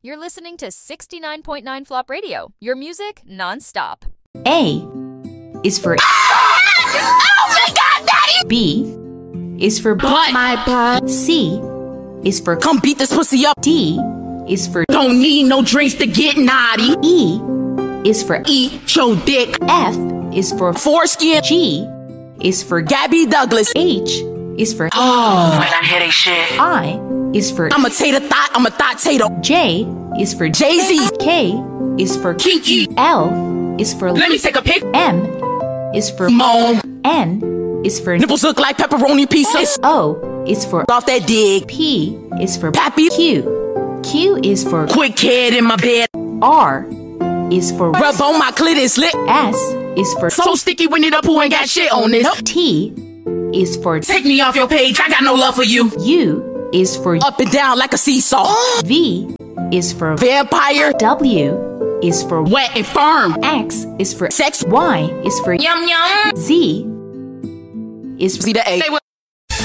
You're listening to 69.9 Flop Radio, your music nonstop. A is for Oh my God, Daddy! B is for Butt. My butt. C is for Come beat this pussy up. D is for Don't need no drinks to get naughty. E is for Eat your dick. F is for Foreskin. G is for Gabby Douglas. H is for Oh, when I hear they shit. I is for I'm a tater thought. I'm a thought tater. J is for Jay-Z. K is for Kiki. L is for Let me take a pic. M is for Mom. N is for Nipples look like pepperoni pieces. O is for Off that dig. P is for Pappy. Q is for Quick head in my bed. R is for Rub on my clit is lit. S is for So sticky when it up who ain't got shit on this. T is for Take me off your page. I got no love for you. U is for Up and down like a seesaw. V is for Vampire. W is for Wet and firm. X is for Sex. Y is for Yum yum. Z is for See the A.